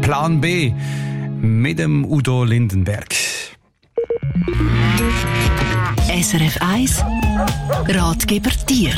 Plan B mit dem Udo Lindenberg. SRF 1 Ratgeber Tier.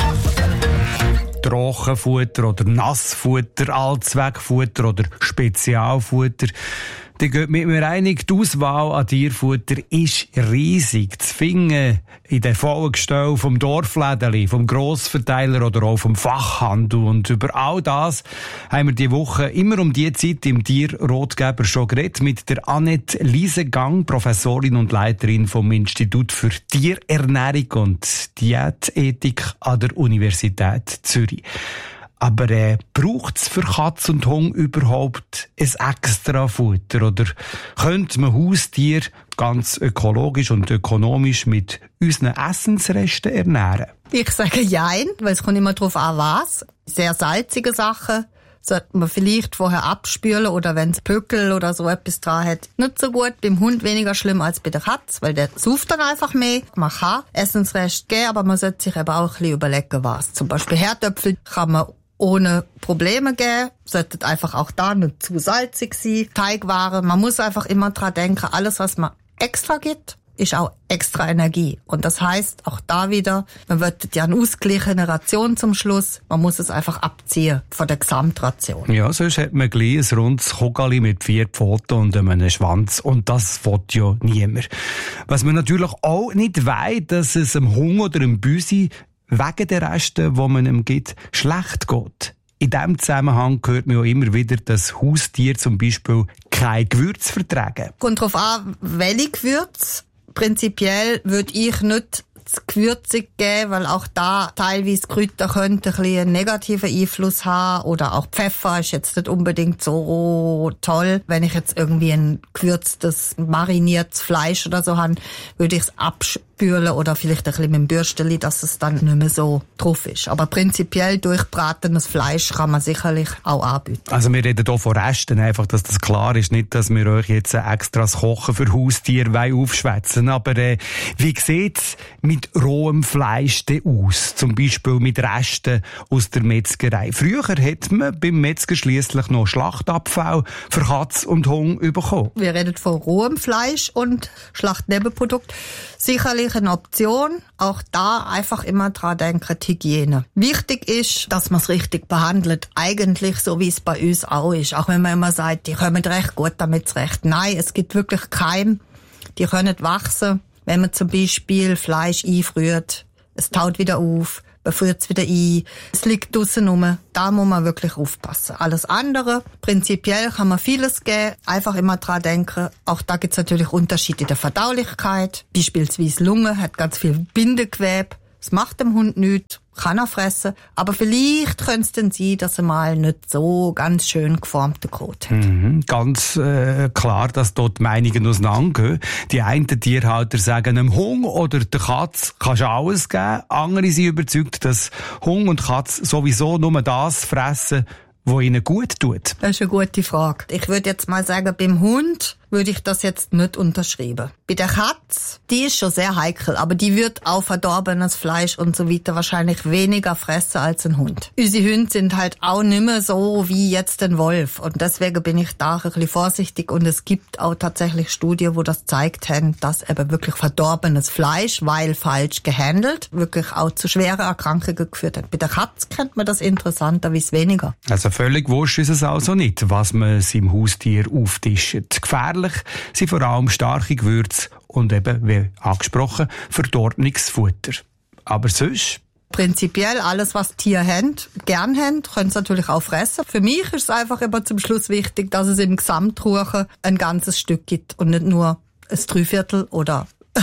Trockenfutter oder Nassfutter, Allzweckfutter oder Spezialfutter. Da geht mit mir einig, die Auswahl an Tierfutter ist riesig. Zu finden in den vollen Gestellen vom Dorflädeli, vom Grossverteiler oder auch vom Fachhandel. Und über all das haben wir diese Woche immer um diese Zeit im Tierratgeber schon geredet mit der Annette Liesegang, Professorin und Leiterin vom Institut für Tierernährung und Diätethik an der Universität Zürich. Aber braucht es für Katz und Hund überhaupt ein extra Futter? Oder könnte man Haustiere ganz ökologisch und ökonomisch mit unseren Essensresten ernähren? Ich sage jein, weil es kommt immer darauf an, was. Sehr salzige Sachen sollte man vielleicht vorher abspülen oder wenn es Pöckel oder so etwas dran hat. Nicht so gut, beim Hund weniger schlimm als bei der Katze, weil der sauft dann einfach mehr. Man kann Essensreste geben, aber man sollte sich eben auch ein bisschen überlegen, was. Zum Beispiel Herdöpfel kann man ohne Probleme geben, sollte einfach auch da nicht zu salzig sein. Teigwaren, man muss einfach immer dran denken, alles was man extra gibt, ist auch extra Energie. Und das heisst, auch da wieder, man wird ja eine ausgeglichene Ration zum Schluss, man muss es einfach abziehen von der Gesamtration. Ja, sonst hat man gleich ein rundes Kugeli mit 4 Pfoten und einem Schwanz. Und das will ja niemand. Was man natürlich auch nicht weiss, dass es einem Hund oder einem Büsi wegen der Reste, die man ihm gibt, schlecht geht. In diesem Zusammenhang hört man ja immer wieder, dass Haustiere zum Beispiel kein Gewürz vertragen. Kommt darauf an, welche Gewürze. Prinzipiell würde ich nicht zu gewürzig geben, weil auch da teilweise Kräuter könnten ein bisschen einen negativen Einfluss haben. Oder auch Pfeffer ist jetzt nicht unbedingt so toll. Wenn ich jetzt irgendwie ein gewürztes, mariniertes Fleisch oder so habe, würde ich es abspülen oder vielleicht ein bisschen mit dem Bürsteli, dass es dann nicht mehr so drauf ist. Aber prinzipiell durchbratenes Fleisch kann man sicherlich auch anbieten. Also wir reden hier von Resten, einfach, dass das klar ist. Nicht, dass wir euch jetzt extra das Kochen für Haustiere aufschwätzen. Aber wie sieht's mit rohem Fleisch aus? Zum Beispiel mit Resten aus der Metzgerei. Früher hat man beim Metzger schliesslich noch Schlachtabfall für Katz und Hund bekommen. Wir reden von rohem Fleisch und Schlachtnebenprodukt. Sicherlich eine Option. Auch da einfach immer dran denken, die Hygiene. Wichtig ist, dass man es richtig behandelt. Eigentlich so, wie es bei uns auch ist. Auch wenn man immer sagt, die kommen recht gut damit zurecht. Nein, es gibt wirklich Keime, die können wachsen. Wenn man zum Beispiel Fleisch einfriert, es taut wieder auf, man friert es wieder ein, es liegt draussen rum, da muss man wirklich aufpassen. Alles andere, prinzipiell kann man vieles geben, einfach immer dran denken, auch da gibt es natürlich Unterschiede in der Verdaulichkeit, beispielsweise Lunge hat ganz viel Bindegewebe, es macht dem Hund nichts, kann er fressen, aber vielleicht könnte es dann sein, dass er mal nicht so ganz schön geformten Kot hat. Ganz klar, dass dort die Meinungen auseinandergehen. Die einen Tierhalter sagen, einem Hund oder der Katz kannst du alles geben. Andere sind überzeugt, dass Hund und Katz sowieso nur das fressen, was ihnen gut tut. Das ist eine gute Frage. Ich würde jetzt mal sagen, beim Hund würde ich das jetzt nicht unterschreiben. Bei der Katze, die ist schon sehr heikel, aber die wird auch verdorbenes Fleisch und so weiter wahrscheinlich weniger fressen als ein Hund. Unsere Hunde sind halt auch nicht mehr so wie jetzt ein Wolf und deswegen bin ich da ein bisschen vorsichtig und es gibt auch tatsächlich Studien, wo das zeigt haben, dass eben wirklich verdorbenes Fleisch, weil falsch gehandelt, wirklich auch zu schweren Erkrankungen geführt hat. Bei der Katze kennt man das interessanterweise weniger. Also völlig wurscht ist es also nicht, was man seinem Haustier auftischt. Gefährlich sind vor allem starke Gewürze und eben, wie angesprochen, verdorbenes Futter. Aber sonst? Prinzipiell alles, was Tiere haben, gern haben, können sie natürlich auch fressen. Für mich ist es einfach immer zum Schluss wichtig, dass es im Gesamtruchen ein ganzes Stück gibt und nicht nur ein 3/4 oder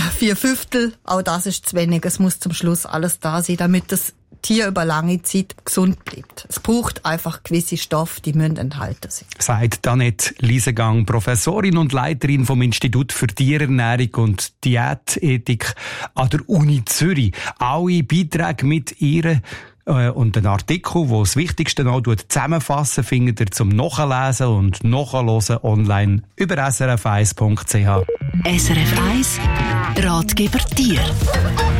4/5. Auch das ist zu wenig. Es muss zum Schluss alles da sein, damit das Tier über lange Zeit gesund bleibt. Es braucht einfach gewisse Stoffe, die müssen enthalten sein. Sagt Annette Liesegang, Professorin und Leiterin vom Institut für Tierernährung und Diätethik an der Uni Zürich. Alle Beiträge mit ihr und einen Artikel, der das Wichtigste noch zusammenfassen, findet ihr zum Nachlesen und Nachhören online über srf1.ch. SRF 1 Ratgeber Tier.